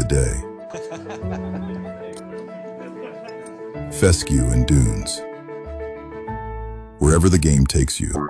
day. Fescue and dunes. Wherever the game takes you.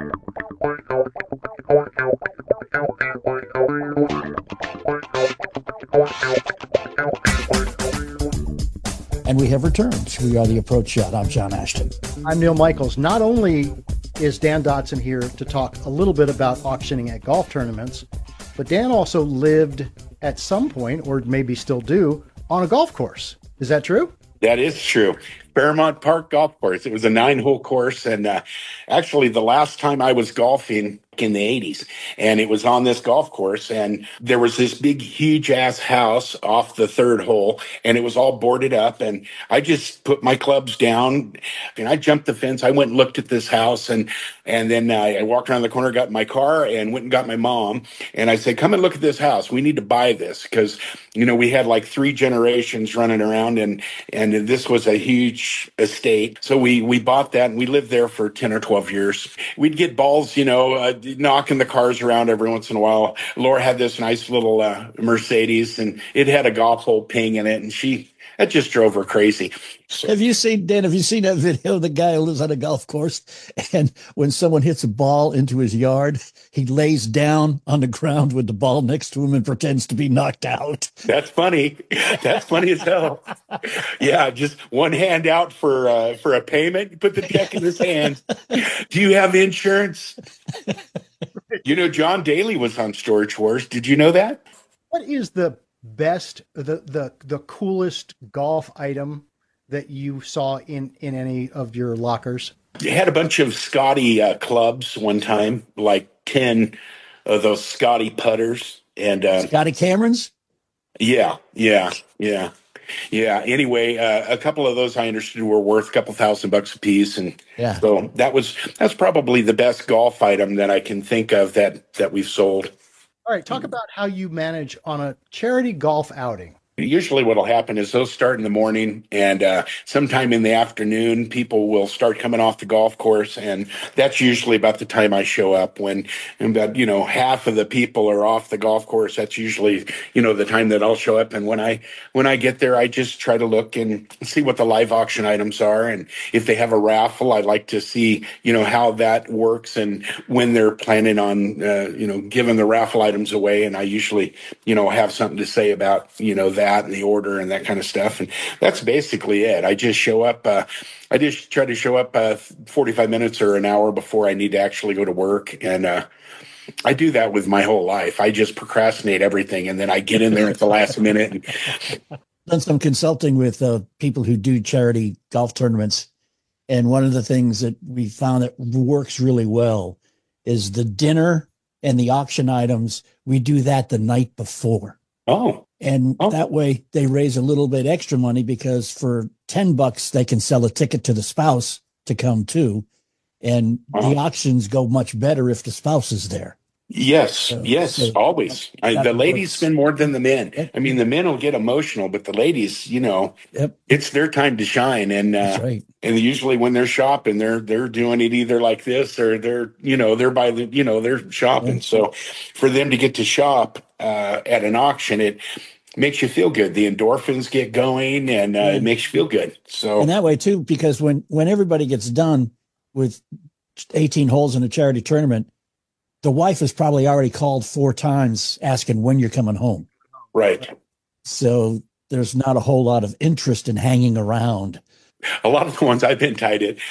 And we have returned. We are the Approach Shot. I'm John Ashton. I'm Neil Michaels. Not only is Dan Dotson here to talk a little bit about auctioning at golf tournaments, but Dan also lived at some point, or maybe still do, on a golf course. Is that true? That is true. Fairmont Park Golf Course. It was a 9-hole course. And actually, the last time I was golfing in the 80s, and it was on this golf course, and there was this big, huge ass house off the third hole, and it was all boarded up. And I just put my clubs down, and I jumped the fence. I went and looked at this house, and then I walked around the corner, got in my car, and went and got my mom. And I said, come and look at this house. We need to buy this because, you know, we had like 3 generations running around, and this was a huge estate. So we bought that, and we lived there for 10 or 12 years. We'd get balls, you know, knocking the cars around every once in a while. Laura had this nice little Mercedes, and it had a golf hole ping in it, and that just drove her crazy. So, have you seen that video of the guy who lives on a golf course, and when someone hits a ball into his yard, he lays down on the ground with the ball next to him and pretends to be knocked out? That's funny. That's funny as hell. Yeah, just one hand out for a payment. You put the check in his hand. Do you have insurance? You know, John Daly was on Storage Wars. Did you know that? What is the best, the coolest golf item that you saw in any of your lockers? You had a bunch of Scotty clubs one time, like 10 of those Scotty putters. And Scotty Camerons? Yeah. Anyway, a couple of those I understood were worth a couple $1,000 a piece. And so that's probably the best golf item that I can think of that we've sold. All right, talk about how you manage on a charity golf outing. Usually what will happen is they'll start in the morning, and sometime in the afternoon, people will start coming off the golf course. And that's usually about the time I show up, when about, you know, half of the people are off the golf course. That's usually, you know, the time that I'll show up. And when I get there, I just try to look and see what the live auction items are. And if they have a raffle, I'd like to see, you know, how that works and when they're planning on, you know, giving the raffle items away. And I usually, you know, have something to say about, you know, that and the order and that kind of stuff. And that's basically it. I just show up. I just try to show up 45 minutes or an hour before I need to actually go to work. And I do that with my whole life. I just procrastinate everything, and then I get in there at the last minute. Done some consulting with people who do charity golf tournaments. And one of the things that we found that works really well is the dinner and the auction items. We do that the night before. And that way they raise a little bit extra money, because for $10 they can sell a ticket to the spouse to come too. And the auctions go much better if the spouse is there. Yes, always. The ladies spend more than the men. I mean, the men will get emotional, but the ladies, you know, it's their time to shine. And that's right. And usually when they're shopping, they're doing it either like this, or they're by the, you know, they're shopping. Yeah. So for them to get to shop at an auction, it makes you feel good. The endorphins get going, and it makes you feel good. So, and that way too, because when everybody gets done with 18 holes in a charity tournament, the wife has probably already called 4 times asking when you're coming home. Right. So there's not a whole lot of interest in hanging around. A lot of the ones I've been tied in,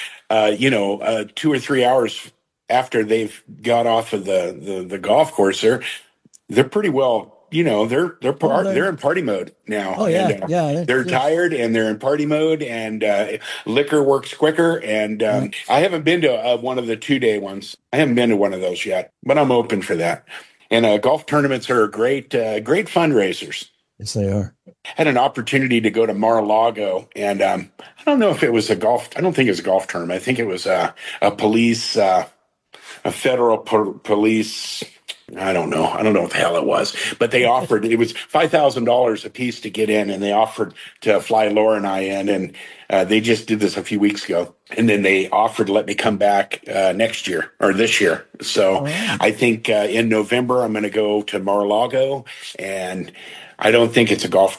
2 or 3 hours after they've got off of the golf course, they're pretty well, you know, they're in party mode now. Oh yeah, and, they're tired, and they're in party mode, and liquor works quicker. And I haven't been to one of the 2-day ones. I haven't been to one of those yet, but I'm open for that. And golf tournaments are great fundraisers. Yes, they are. Had an opportunity to go to Mar-a-Lago, and I don't know if it was I don't think it was a golf tournament. I think it was a police, a federal police. I don't know what the hell it was, but they offered, it was $5,000 a piece to get in, and they offered to fly Laura and I in, and they just did this a few weeks ago. And then they offered to let me come back next year or this year. So I think in November, I'm going to go to Mar-a-Lago, and I don't think it's a golf